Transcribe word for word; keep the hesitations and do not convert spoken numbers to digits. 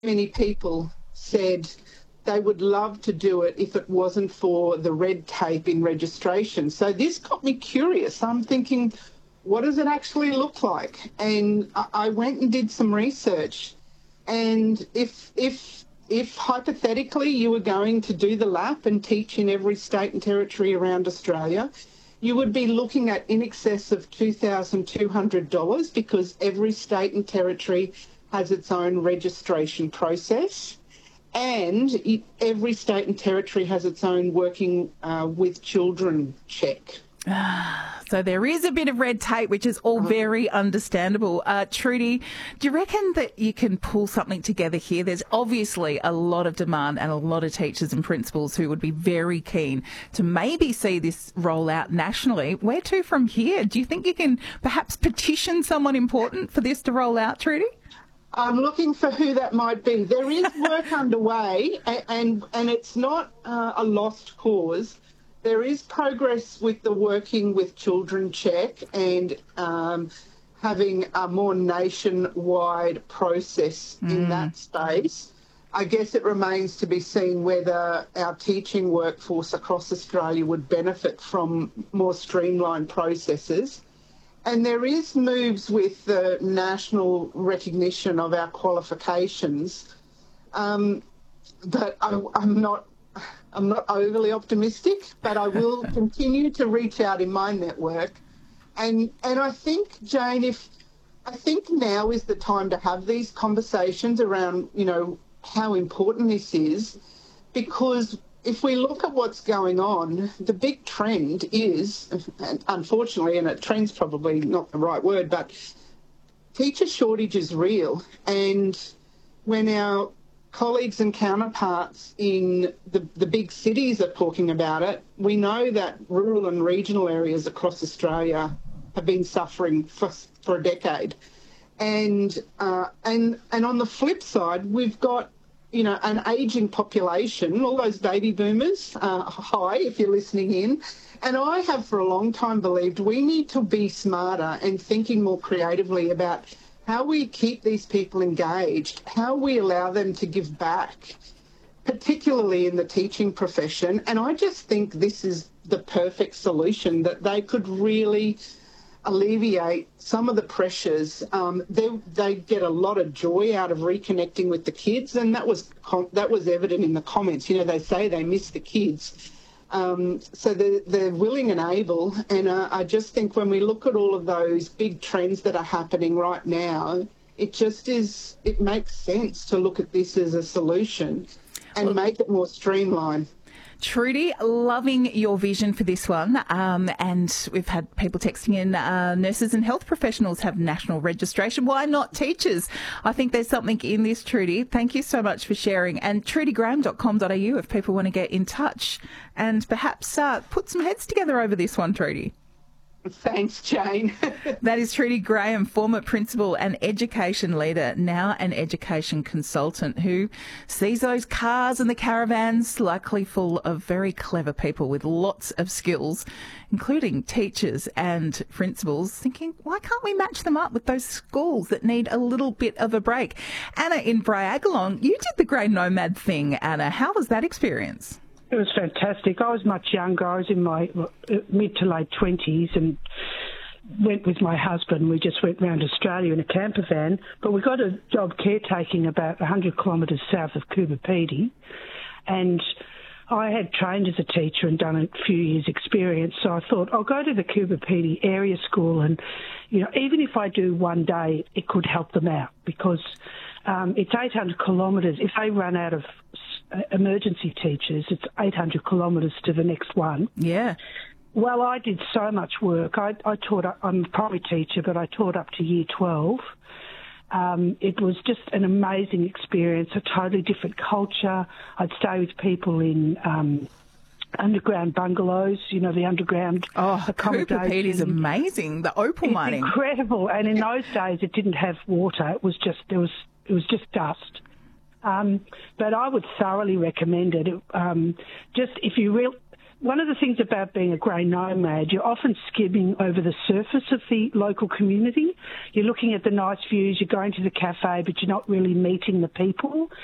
many people said they would love to do it if it wasn't for the red tape in registration. So this got me curious. I'm thinking, what does it actually look like? And I went and did some research. And if if if hypothetically you were going to do the lap and teach in every state and territory around Australia, you would be looking at in excess of two thousand two hundred dollars, because every state and territory has its own registration process, and it, every state and territory has its own working uh, with children check. So there is a bit of red tape, which is all very understandable. Uh, Trudy, do you reckon that you can pull something together here? There's obviously a lot of demand and a lot of teachers and principals who would be very keen to maybe see this roll out nationally. Where to from here? Do you think you can perhaps petition someone important for this to roll out, Trudy? I'm looking for who that might be. There is work underway, and, and, and it's not uh, a lost cause. There is progress with the Working with Children check and um, having a more nationwide process mm. in that space. I guess it remains to be seen whether our teaching workforce across Australia would benefit from more streamlined processes. And there is moves with the national recognition of our qualifications, um, but I, I'm not I'm not overly optimistic, but I will continue to reach out in my network. And and I think, Jane, if I think now is the time to have these conversations around, you know, how important this is, because if we look at what's going on, the big trend is, and unfortunately, and a trend's probably not the right word, but teacher shortage is real. And when our colleagues and counterparts in the, the big cities are talking about it, we know that rural and regional areas across Australia have been suffering for, for a decade. And, uh, and, and on the flip side, we've got, you know, an ageing population, all those baby boomers, uh, hi, if you're listening in. And I have for a long time believed we need to be smarter and thinking more creatively about how we keep these people engaged, how we allow them to give back, particularly in the teaching profession. And I just think this is the perfect solution, that they could really alleviate some of the pressures. Um, they they get a lot of joy out of reconnecting with the kids, and that was that was evident in the comments. You know, they say they miss the kids. Um, so they're, they're willing and able, and uh, I just think when we look at all of those big trends that are happening right now, it just is, it makes sense to look at this as a solution and well, make it more streamlined. Trudy, loving your vision for this one. Um, and we've had people texting in, uh, nurses and health professionals have national registration. Why not teachers? I think there's something in this, Trudy. Thank you so much for sharing. And trudy graham dot com dot a u if people want to get in touch and perhaps uh, put some heads together over this one, Trudy. Thanks, Jane. That is Trudy Graham, former principal and education leader, now an education consultant, who sees those cars and the caravans likely full of very clever people with lots of skills, including teachers and principals, thinking, why can't we match them up with those schools that need a little bit of a break? Anna in Briagalong, you did the Grey Nomad thing, Anna. How was that experience? It was fantastic. I was much younger. I was in my mid to late twenties and went with my husband. We just went round Australia in a camper van, but we got a job caretaking about one hundred kilometres south of Coober Pedy, and I had trained as a teacher and done a few years' experience, so I thought I'll go to the Coober Pedy area school, and you know, even if I do one day, it could help them out, because um, it's eight hundred kilometres. If they run out of emergency teachers, it's eight hundred kilometres to the next one. Yeah. Well, I did so much work. I, I taught, I'm a primary teacher, but I taught up to year twelve. Um, it was just an amazing experience, a totally different culture. I'd stay with people in um, underground bungalows, you know, the underground oh, accommodation. Coober Pedy is amazing, the opal it's mining. Incredible. And in those days, it didn't have water. It was just, there was, it was just dust. Um, but I would thoroughly recommend it. it um, just if you real, one of the things about being a grey nomad, you're often skimming over the surface of the local community. You're looking at the nice views, you're going to the cafe, but you're not really meeting the people.